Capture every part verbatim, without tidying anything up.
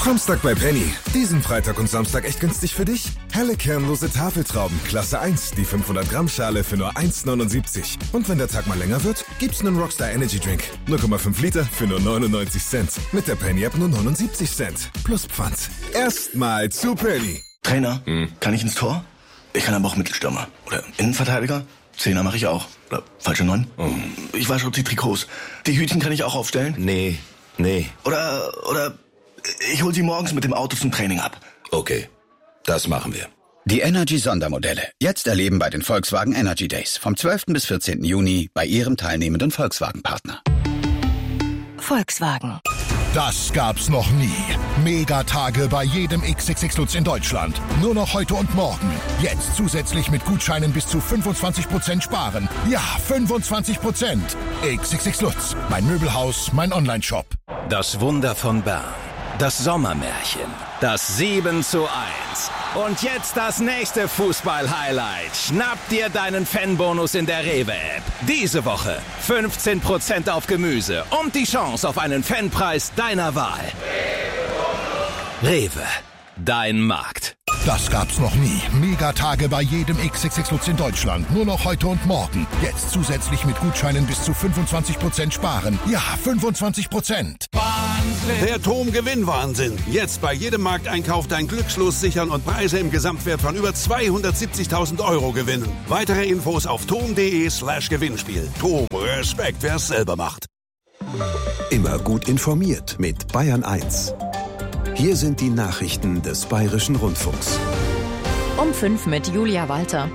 Samstag bei Penny. Diesen Freitag und Samstag echt günstig für dich? Helle kernlose Tafeltrauben, Klasse eins, die fünfhundert Gramm Schale für nur eins neunundsiebzig. Und wenn der Tag mal länger wird, gibt's einen Rockstar Energy Drink. null Komma fünf Liter für nur neunundneunzig Cent. Mit der Penny App nur neunundsiebzig Cent. Plus Pfand. Erstmal zu Penny. Trainer, hm. kann ich ins Tor? Ich kann aber auch Mittelstürmer. Oder Innenverteidiger? Zehner mache ich auch. Oder falsche Neun? Oh. Ich wasche auch die Trikots. Die Hütchen kann ich auch aufstellen? Nee, nee. Oder, oder ich hol sie morgens mit dem Auto zum Training ab. Okay, das machen wir. Die Energy-Sondermodelle. Jetzt erleben bei den Volkswagen Energy Days. Vom zwölften bis vierzehnten Juni bei Ihrem teilnehmenden Volkswagen-Partner. Volkswagen. Das gab's noch nie. Megatage bei jedem X X X Lutz in Deutschland. Nur noch heute und morgen. Jetzt zusätzlich mit Gutscheinen bis zu fünfundzwanzig Prozent sparen. Ja, fünfundzwanzig Prozent. X X X Lutz. Mein Möbelhaus, mein Onlineshop. Das Wunder von Bern. Das Sommermärchen. Das sieben zu eins. Und jetzt das nächste Fußball-Highlight. Schnapp dir deinen Fanbonus in der Rewe-App. Diese Woche fünfzehn Prozent auf Gemüse und die Chance auf einen Fanpreis deiner Wahl. Rewe, dein Markt. Das gab's noch nie. Megatage bei jedem X X X Lutz in Deutschland. Nur noch heute und morgen. Jetzt zusätzlich mit Gutscheinen bis zu fünfundzwanzig Prozent sparen. Ja, fünfundzwanzig Prozent. Der TOM-Gewinnwahnsinn. Jetzt bei jedem Markteinkauf dein Glückslos sichern und Preise im Gesamtwert von über zweihundertsiebzigtausend Euro gewinnen. Weitere Infos auf tom.de slash Gewinnspiel. TOM, Respekt, wer's selber macht. Immer gut informiert mit Bayern eins. Hier sind die Nachrichten des Bayerischen Rundfunks. Um fünf mit Julia Walter.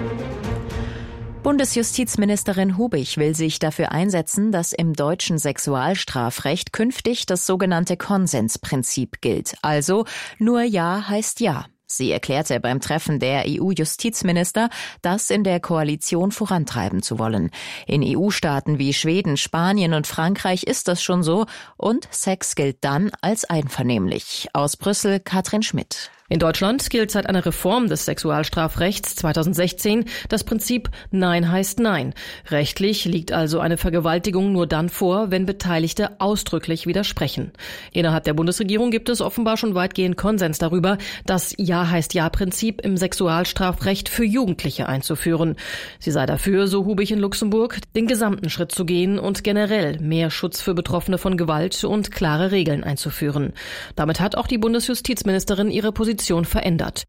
Bundesjustizministerin Hubich will sich dafür einsetzen, dass im deutschen Sexualstrafrecht künftig das sogenannte Konsensprinzip gilt. Also nur Ja heißt Ja. Sie erklärte beim Treffen der E U-Justizminister, das in der Koalition vorantreiben zu wollen. In E U-Staaten wie Schweden, Spanien und Frankreich ist das schon so und Sex gilt dann als einvernehmlich. Aus Brüssel Katrin Schmidt. In Deutschland gilt seit einer Reform des Sexualstrafrechts zweitausendsechzehn das Prinzip Nein heißt Nein. Rechtlich liegt also eine Vergewaltigung nur dann vor, wenn Beteiligte ausdrücklich widersprechen. Innerhalb der Bundesregierung gibt es offenbar schon weitgehend Konsens darüber, das Ja heißt Ja-Prinzip im Sexualstrafrecht für Jugendliche einzuführen. Sie sei dafür, so Hubich in Luxemburg, den gesamten Schritt zu gehen und generell mehr Schutz für Betroffene von Gewalt und klare Regeln einzuführen. Damit hat auch die Bundesjustizministerin ihre Position verändert.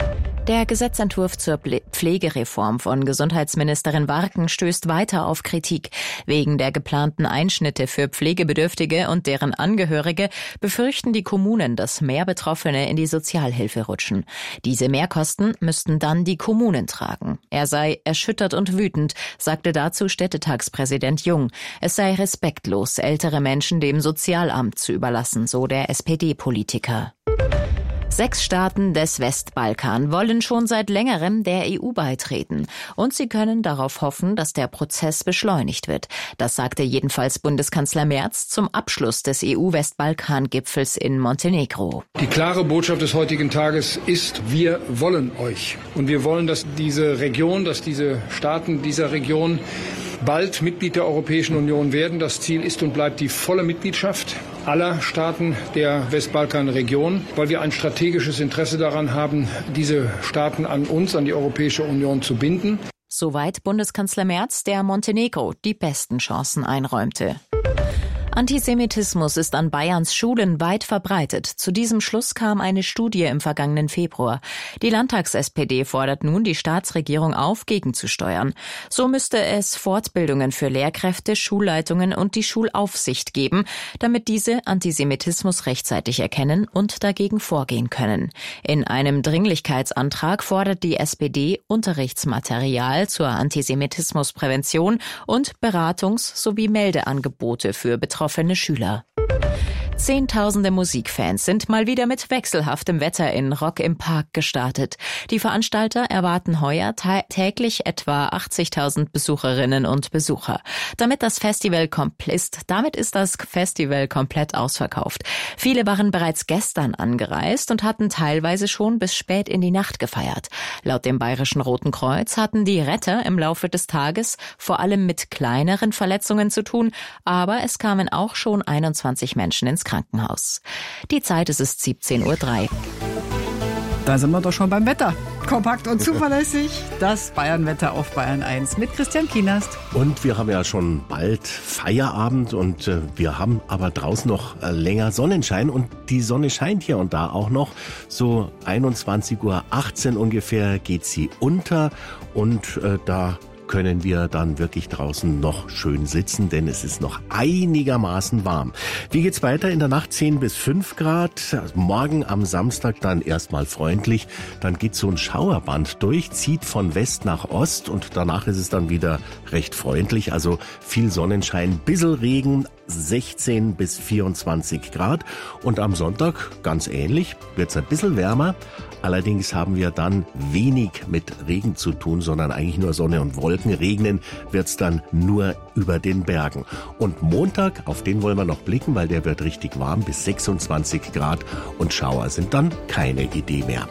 Der Gesetzentwurf zur Pflegereform von Gesundheitsministerin Warken stößt weiter auf Kritik. Wegen der geplanten Einschnitte für Pflegebedürftige und deren Angehörige befürchten die Kommunen, dass mehr Betroffene in die Sozialhilfe rutschen. Diese Mehrkosten müssten dann die Kommunen tragen. Er sei erschüttert und wütend, sagte dazu Städtetagspräsident Jung. Es sei respektlos, ältere Menschen dem Sozialamt zu überlassen, so der S P D-Politiker. Sechs Staaten des Westbalkan wollen schon seit längerem der E U beitreten. Und sie können darauf hoffen, dass der Prozess beschleunigt wird. Das sagte jedenfalls Bundeskanzler Merz zum Abschluss des E U-Westbalkan-Gipfels in Montenegro. Die klare Botschaft des heutigen Tages ist, wir wollen euch. Und wir wollen, dass diese Region, dass diese Staaten dieser Region bald Mitglied der Europäischen Union werden. Das Ziel ist und bleibt die volle Mitgliedschaft aller Staaten der Westbalkanregion, weil wir ein strategisches Interesse daran haben, diese Staaten an uns, an die Europäische Union zu binden. Soweit Bundeskanzler Merz, der Montenegro die besten Chancen einräumte. Antisemitismus ist an Bayerns Schulen weit verbreitet. Zu diesem Schluss kam eine Studie im vergangenen Februar. Die Landtags-S P D fordert nun die Staatsregierung auf, gegenzusteuern. So müsste es Fortbildungen für Lehrkräfte, Schulleitungen und die Schulaufsicht geben, damit diese Antisemitismus rechtzeitig erkennen und dagegen vorgehen können. In einem Dringlichkeitsantrag fordert die S P D Unterrichtsmaterial zur Antisemitismusprävention und Beratungs- sowie Meldeangebote für Betroffene. Betroffene Schüler. Zehntausende Musikfans sind mal wieder mit wechselhaftem Wetter in Rock im Park gestartet. Die Veranstalter erwarten heuer tä- täglich etwa achtzigtausend Besucherinnen und Besucher. Damit das Festival komplett, damit ist das Festival komplett ausverkauft. Viele waren bereits gestern angereist und hatten teilweise schon bis spät in die Nacht gefeiert. Laut dem Bayerischen Roten Kreuz hatten die Retter im Laufe des Tages vor allem mit kleineren Verletzungen zu tun, aber es kamen auch schon einundzwanzig Menschen ins Krankenhaus. Die Zeit ist es siebzehn Uhr drei. Da sind wir doch schon beim Wetter. Kompakt und zuverlässig. Das Bayern-Wetter auf Bayern eins mit Christian Kienast. Und wir haben ja schon bald Feierabend und äh, wir haben aber draußen noch äh, länger Sonnenschein und die Sonne scheint hier und da auch noch. So einundzwanzig Uhr achtzehn ungefähr geht sie unter und äh, da können wir dann wirklich draußen noch schön sitzen, denn es ist noch einigermaßen warm. Wie geht's weiter? In der Nacht zehn bis fünf Grad. Morgen am Samstag dann erstmal freundlich. Dann geht so ein Schauerband durch, zieht von West nach Ost und danach ist es dann wieder recht freundlich. Also viel Sonnenschein, bissel Regen, sechzehn bis vierundzwanzig Grad. Und am Sonntag ganz ähnlich, wird's ein bisschen wärmer. Allerdings haben wir dann wenig mit Regen zu tun, sondern eigentlich nur Sonne und Wolken. Regnen wird's dann nur über den Bergen. Und Montag, auf den wollen wir noch blicken, weil der wird richtig warm, bis sechsundzwanzig Grad und Schauer sind dann keine Idee mehr.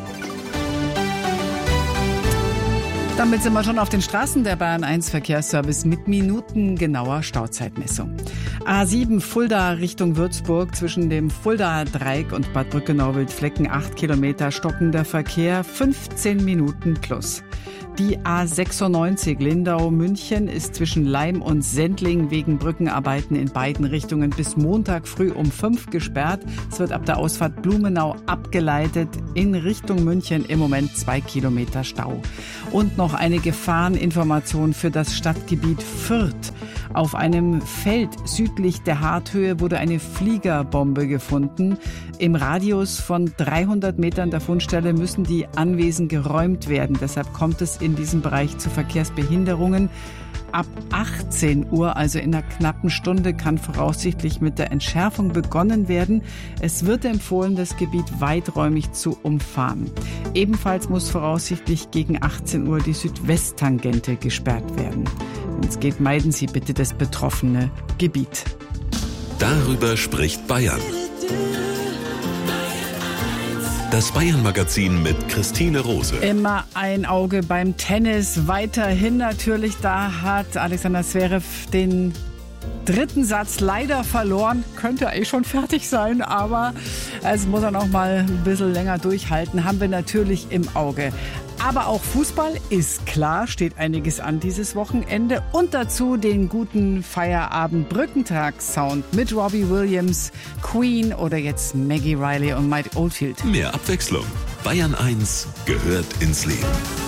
Damit sind wir schon auf den Straßen. Der Bayern eins Verkehrsservice mit minutengenauer Stauzeitmessung. A sieben Fulda Richtung Würzburg zwischen dem Fuldaer Dreieck und Bad Brückenau-Wildflecken acht Kilometer stockender Verkehr, fünfzehn Minuten plus. Die A sechsundneunzig Lindau-München ist zwischen Laim und Sendling wegen Brückenarbeiten in beiden Richtungen bis Montag früh um fünf gesperrt. Es wird ab der Ausfahrt Blumenau abgeleitet in Richtung München, im Moment zwei Kilometer Stau. Und noch eine Gefahreninformation für das Stadtgebiet Fürth. Auf einem Feld südlich der Harthöhe wurde eine Fliegerbombe gefunden. Im Radius von dreihundert Metern der Fundstelle müssen die Anwesen geräumt werden. Deshalb kommt es in diesem Bereich zu Verkehrsbehinderungen. Ab achtzehn Uhr, also in einer knappen Stunde, kann voraussichtlich mit der Entschärfung begonnen werden. Es wird empfohlen, das Gebiet weiträumig zu umfahren. Ebenfalls muss voraussichtlich gegen achtzehn Uhr die Südwesttangente gesperrt werden. Wenn es geht, meiden Sie bitte das betroffene Gebiet. Darüber spricht Bayern. Das Bayern-Magazin mit Christine Rose. Immer ein Auge beim Tennis. Weiterhin natürlich, da hat Alexander Zverev den dritten Satz leider verloren. Könnte eigentlich schon fertig sein, aber es muss er noch mal ein bisschen länger durchhalten. Haben wir natürlich im Auge. Aber auch Fußball ist klar, steht einiges an dieses Wochenende. Und dazu den guten Feierabend-Brückentag-Sound mit Robbie Williams, Queen oder jetzt Maggie Riley und Mike Oldfield. Mehr Abwechslung. Bayern eins gehört ins Leben.